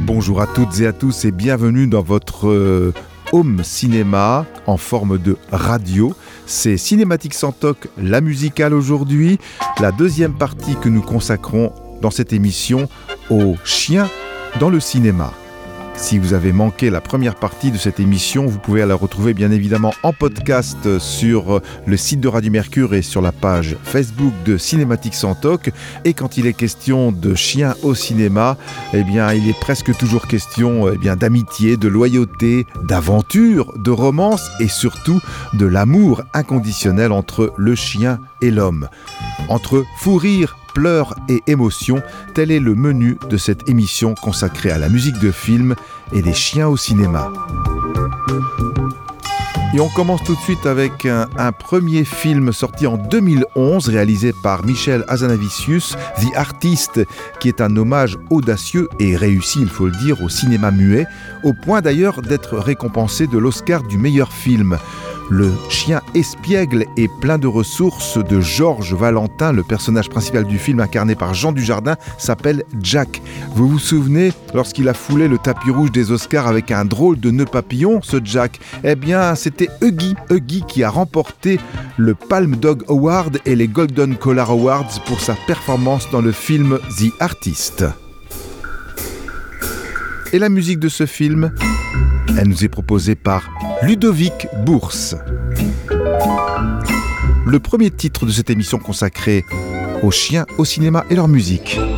Bonjour à toutes et à tous et bienvenue dans votre home cinéma en forme de radio. C'est Cinématique sans toc, la musicale aujourd'hui, la deuxième partie que nous consacrons dans cette émission aux chiens dans le cinéma. Si vous avez manqué la première partie de cette émission, vous pouvez la retrouver bien évidemment en podcast sur le site de Radio Mercure et sur la page Facebook de Cinématique sans toc. Et quand il est question de chiens au cinéma, eh bien, il est presque toujours question d'amitié, de loyauté, d'aventure, de romance et surtout de l'amour inconditionnel entre le chien et l'homme. Entre fou rire, pleurs et émotions, tel est le menu de cette émission consacrée à la musique de film et les chiens au cinéma. Et on commence tout de suite avec un premier film sorti en 2011, réalisé par Michel Hazanavicius, The Artist, qui est un hommage audacieux et réussi, il faut le dire, au cinéma muet, au point d'ailleurs d'être récompensé de l'Oscar du meilleur film. Le chien espiègle et plein de ressources de Georges Valentin, le personnage principal du film incarné par Jean Dujardin, s'appelle Jack. Vous vous souvenez, lorsqu'il a foulé le tapis rouge des Oscars avec un drôle de nœud papillon, ce Jack? Eh bien, c'était Huggy qui a remporté le Palm Dog Award et les Golden Collar Awards pour sa performance dans le film The Artist. Et la musique de ce film, elle nous est proposée par Ludovic Bourse. Le premier titre de cette émission consacrée aux chiens au cinéma et leur musique.